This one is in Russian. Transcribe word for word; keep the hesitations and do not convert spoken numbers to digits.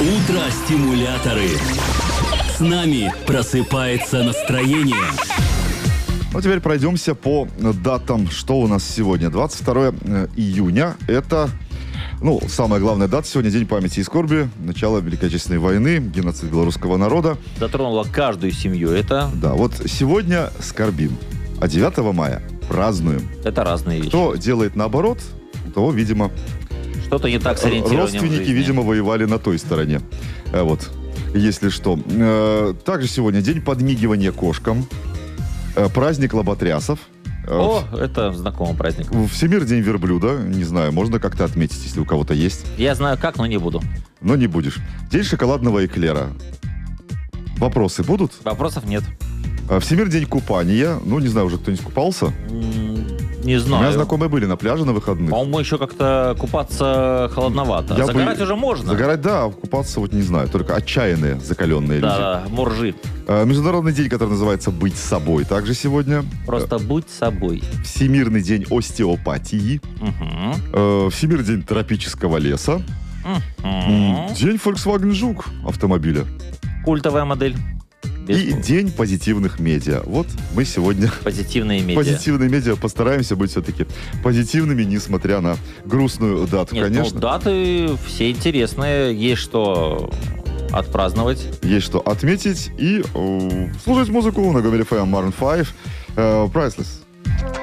Утро-стимуляторы. С нами просыпается настроение. Ну, теперь пройдемся по датам, что у нас сегодня. двадцать второе июня. Это, ну, самая главная дата сегодня. День памяти и скорби. Начало Великой Отечественной войны. Геноцид белорусского народа. Затронула каждую семью. Это... Да, вот сегодня скорбим, а девятого мая празднуем. Это разные вещи. Кто делает наоборот, у того, видимо... Что-то не так с ориентированием в Родственники, жизни. видимо, воевали на той стороне. Э, Вот, если что. Э, Также сегодня день подмигивания кошкам. Э, Праздник лоботрясов. Э, О, это знакомый праздник. Всемирный день верблюда. Не знаю, можно как-то отметить, если у кого-то есть. Я знаю как, но не буду. Но не будешь. День шоколадного эклера. Вопросы будут? Вопросов нет. Э, Всемирный день купания. Ну, не знаю, уже кто-нибудь купался? М, Не У знаю. меня знакомые были на пляже на выходных. По-моему, еще как-то купаться холодновато. Я Загорать бы- уже можно. Загорать, да, а купаться вот не знаю. Только отчаянные, закаленные люди. Да, моржи. Э, Международный день, который называется «Быть собой», также сегодня. Просто будь собой. Всемирный день остеопатии. Мгм. Э, Всемирный день тропического леса. Мгм. День Volkswagen Жук автомобиля. Культовая модель. Без И день позитивных медиа. Вот мы сегодня позитивные медиа. позитивные медиа постараемся быть все-таки позитивными, несмотря на грустную дату, Нет, конечно. ну, даты все интересные. Есть что отпраздновать. Есть что отметить и э, слушать музыку на Гомель эф эм Maroon пять. Э, Priceless.